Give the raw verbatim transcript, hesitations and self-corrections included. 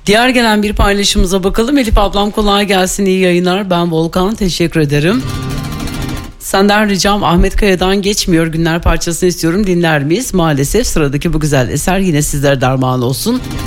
Diğer gelen bir paylaşımıza bakalım. Elif ablam kolay gelsin, iyi yayınlar. Ben Volkan, teşekkür ederim. Senden ricam Ahmet Kaya'dan Geçmiyor Günler parçasını istiyorum, dinler miyiz? Maalesef sıradaki bu güzel eser yine sizlere derman olsun.